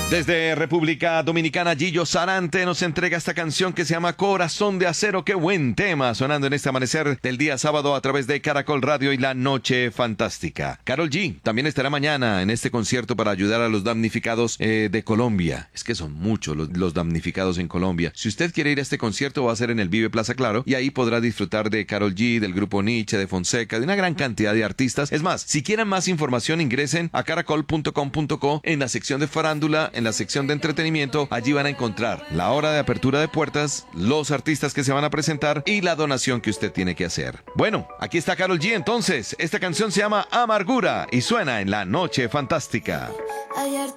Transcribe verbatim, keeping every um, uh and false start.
Desde República Dominicana, Gillo Sarante nos entrega esta canción que se llama Corazón de Acero. ¡Qué buen tema! Sonando en este amanecer del día sábado a través de Caracol Radio y La Noche Fantástica. Karol G también estará mañana en este concierto para ayudar a los damnificados eh, de Colombia. Es que son muchos los, los damnificados en Colombia. Si usted quiere ir a este concierto, va a ser en el Vive Plaza Claro y ahí podrá disfrutar de Karol G, del grupo Nietzsche, de Fonseca, de una gran cantidad de artistas. Es más, si quieren más información, ingresen a caracol punto com punto co en la sección de farándula, en la sección de entretenimiento. Allí van a encontrar la hora de apertura de puertas, los artistas que se van a presentar y la donación que usted tiene que hacer. Bueno, aquí está Karol G entonces. Esta canción se llama Amargura y suena en La Noche Fantástica. Ayer